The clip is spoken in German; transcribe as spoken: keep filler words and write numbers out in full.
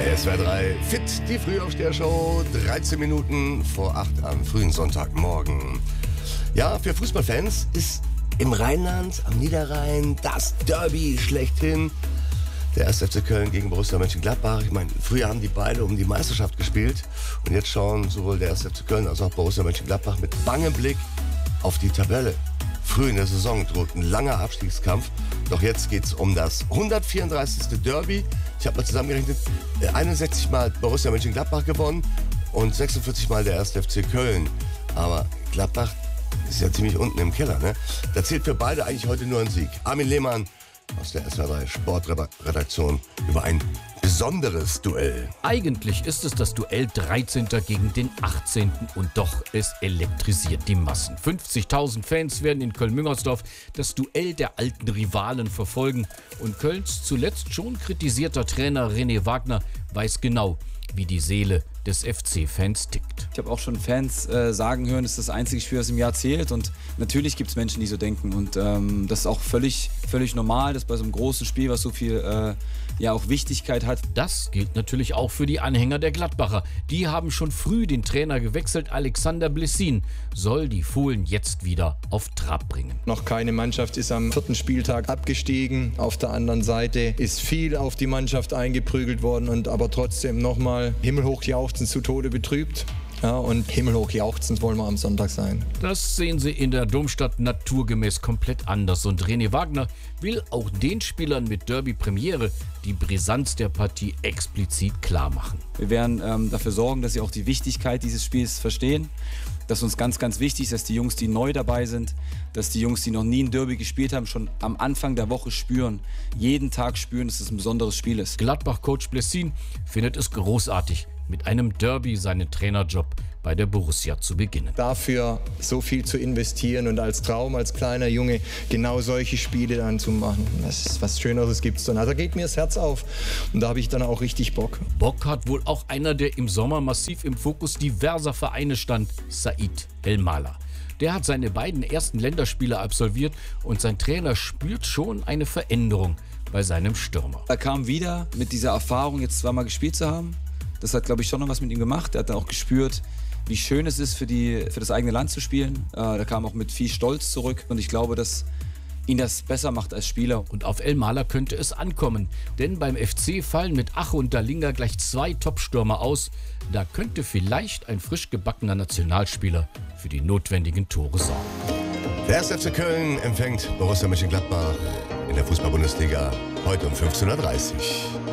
S W R drei Fit, die Frühaufsteher-Show, dreizehn Minuten vor acht am frühen Sonntagmorgen. Ja, für Fußballfans ist im Rheinland, am Niederrhein, das Derby schlechthin. Der erste F C Köln gegen Borussia Mönchengladbach. Ich meine, früher haben die beide um die Meisterschaft gespielt. Und jetzt schauen sowohl der erste F C Köln als auch Borussia Mönchengladbach mit bangem Blick auf die Tabelle. Früh in der Saison droht ein langer Abstiegskampf. Doch jetzt geht es um das hundertvierunddreißigste Derby. Ich habe mal zusammengerechnet, einundsechzig Mal Borussia Mönchengladbach gewonnen und sechsundvierzig Mal der erste F C Köln. Aber Gladbach ist ja ziemlich unten im Keller, ne? Da zählt für beide eigentlich heute nur ein Sieg. Armin Lehmann aus der S W R drei Sportredaktion über ein besonderes Duell. Eigentlich ist es das Duell dreizehnten gegen den achtzehnten und doch, es elektrisiert die Massen. fünfzigtausend Fans werden in Köln-Müngersdorf das Duell der alten Rivalen verfolgen und Kölns zuletzt schon kritisierter Trainer René Wagner weiß genau, wie die Seele des F C-Fans tickt. Ich habe auch schon Fans äh, sagen hören, es ist das einzige Spiel, das im Jahr zählt, und natürlich gibt es Menschen, die so denken, und ähm, das ist auch völlig, völlig normal, dass bei so einem großen Spiel, was so viel äh, ja auch Wichtigkeit hat. Das gilt natürlich auch für die Anhänger der Gladbacher. Die haben schon früh den Trainer gewechselt. Alexander Blessin soll die Fohlen jetzt wieder auf Trab bringen. Noch keine Mannschaft ist am vierten Spieltag abgestiegen. Auf der anderen Seite ist viel auf die Mannschaft eingeprügelt worden und aber trotzdem nochmal himmelhoch jauchzend zu Tode betrübt. Ja, und himmelhoch jauchzend wollen wir am Sonntag sein. Das sehen sie in der Domstadt naturgemäß komplett anders. Und René Wagner will auch den Spielern mit Derby-Premiere die Brisanz der Partie explizit klar machen. Wir werden ähm, dafür sorgen, dass sie auch die Wichtigkeit dieses Spiels verstehen. Das ist uns ganz, ganz wichtig, dass die Jungs, die neu dabei sind, dass die Jungs, die noch nie ein Derby gespielt haben, schon am Anfang der Woche spüren, jeden Tag spüren, dass es ein besonderes Spiel ist. Gladbach-Coach Blessin findet es großartig, mit einem Derby seinen Trainerjob bei der Borussia zu beginnen. Dafür so viel zu investieren und als Traum, als kleiner Junge, genau solche Spiele dann zu machen, das ist was Schöneres gibt's dann. Also geht mir das Herz auf und da habe ich dann auch richtig Bock. Bock hat wohl auch einer, der im Sommer massiv im Fokus diverser Vereine stand, Said El-Mala. Der hat seine beiden ersten Länderspiele absolviert und sein Trainer spürt schon eine Veränderung bei seinem Stürmer. Er kam wieder mit dieser Erfahrung, jetzt zweimal gespielt zu haben. Das hat, glaube ich, schon noch was mit ihm gemacht. Er hat dann auch gespürt, wie schön es ist, für, die, für das eigene Land zu spielen. Äh, er kam auch mit viel Stolz zurück und ich glaube, dass ihn das besser macht als Spieler. Und auf El-Mala könnte es ankommen, denn beim F C fallen mit Ache und Dalinga gleich zwei Top-Stürmer aus. Da könnte vielleicht ein frisch gebackener Nationalspieler für die notwendigen Tore sorgen. Der erste F C Köln empfängt Borussia Mönchengladbach in der Fußball-Bundesliga heute um fünfzehn Uhr dreißig.